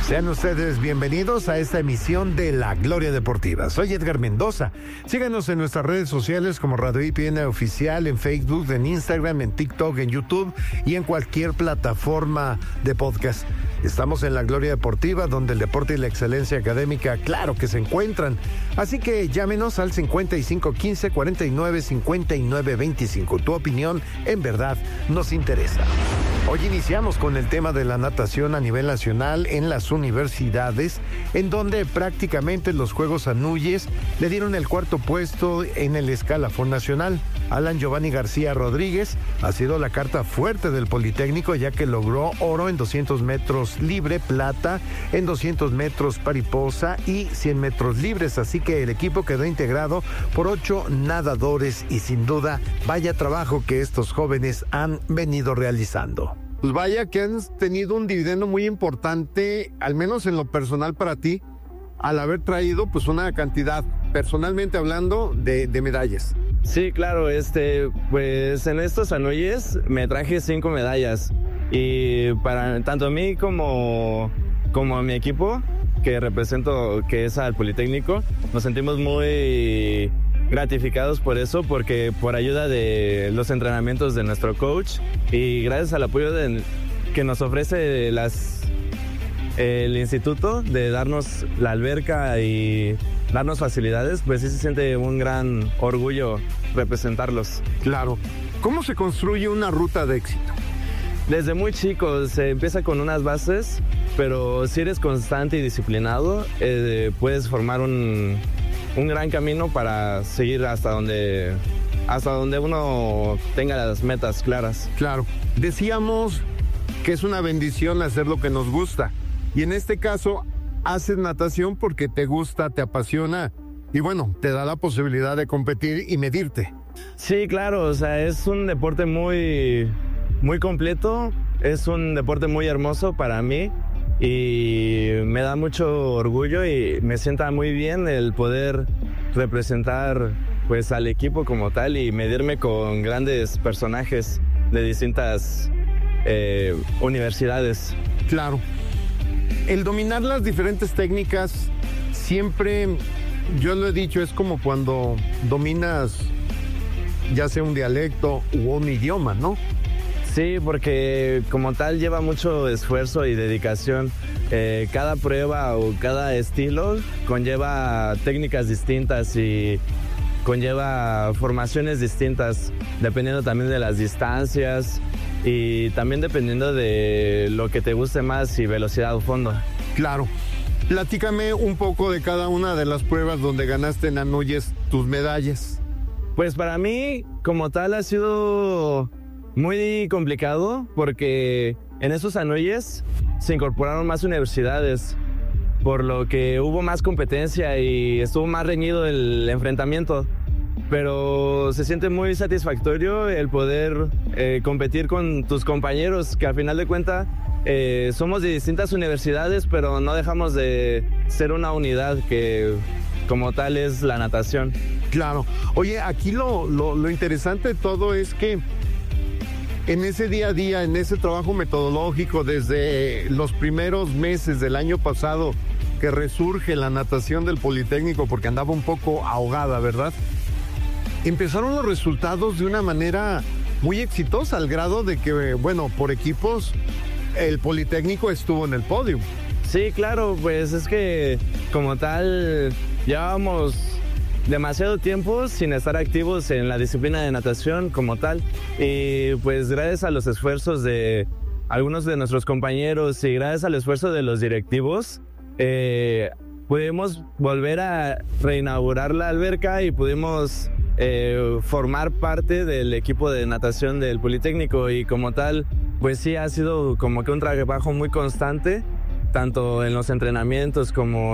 Sean ustedes bienvenidos a esta emisión de La Gloria Deportiva. Soy Edgar Mendoza. Síganos en nuestras redes sociales como Radio IPN Oficial, en Facebook, en Instagram, en TikTok, en YouTube y en cualquier plataforma de podcast. Estamos en La Gloria Deportiva, donde el deporte y la excelencia académica, claro que se encuentran. Así que llámenos al 5515 49 59 25. Tu opinión, en verdad, nos interesa. Hoy iniciamos con el tema de la natación a nivel nacional en las universidades, en donde prácticamente los Juegos Anuyes le dieron el cuarto puesto en el escalafón nacional. Alan Giovanni García Rodríguez ha sido la carta fuerte del Politécnico, ya que logró oro en 200 metros libre, plata en 200 metros pariposa y 100 metros libres. Así que el equipo quedó integrado por 8 nadadores y sin duda vaya trabajo que estos jóvenes han venido realizando. Pues vaya que han tenido un dividendo muy importante, al menos en lo personal para ti, al haber traído pues una cantidad, personalmente hablando, de medallas. Sí, claro, pues en estos Anuyes me traje 5 medallas y para tanto a mí como a mi equipo que represento, que es al Politécnico, nos sentimos muy gratificados por eso, porque por ayuda de los entrenamientos de nuestro coach y gracias al apoyo que nos ofrece el instituto de darnos la alberca y darnos facilidades, pues sí se siente un gran orgullo representarlos. Claro. ¿Cómo se construye una ruta de éxito? Desde muy chico se empieza con unas bases, pero si eres constante y disciplinado, puedes formar un gran camino para seguir hasta donde uno tenga las metas claras. Claro. Decíamos que es una bendición hacer lo que nos gusta. Y en este caso, haces natación porque te gusta, te apasiona y bueno, te da la posibilidad de competir y medirte. Sí, claro, o sea, es un deporte muy, muy completo, es un deporte muy hermoso para mí y me da mucho orgullo y me sienta muy bien el poder representar pues al equipo como tal y medirme con grandes personajes de distintas universidades. Claro. El dominar las diferentes técnicas siempre, yo lo he dicho, es como cuando dominas ya sea un dialecto u un idioma, ¿no? Sí, porque como tal lleva mucho esfuerzo y dedicación. Cada prueba o cada estilo conlleva técnicas distintas y conlleva formaciones distintas, dependiendo también de las distancias y también dependiendo de lo que te guste más y velocidad o fondo. Claro. Platícame un poco de cada una de las pruebas donde ganaste en Anuyes tus medallas. Pues para mí, como tal, ha sido muy complicado porque en esos Anuyes se incorporaron más universidades, por lo que hubo más competencia y estuvo más reñido el enfrentamiento. Pero se siente muy satisfactorio el poder competir con tus compañeros, que al final de cuentas somos de distintas universidades, pero no dejamos de ser una unidad que como tal es la natación. Claro. Oye, aquí lo interesante de todo es que en ese día a día, en ese trabajo metodológico, desde los primeros meses del año pasado que resurge la natación del Politécnico, porque andaba un poco ahogada, ¿verdad? Empezaron los resultados de una manera muy exitosa, al grado de que, bueno, por equipos, el Politécnico estuvo en el podio. Sí, claro, pues es que como tal llevábamos demasiado tiempo sin estar activos en la disciplina de natación como tal y pues gracias a los esfuerzos de algunos de nuestros compañeros y gracias al esfuerzo de los directivos pudimos volver a reinaugurar la alberca y pudimos formar parte del equipo de natación del Politécnico y como tal pues sí ha sido como que un trabajo muy constante tanto en los entrenamientos como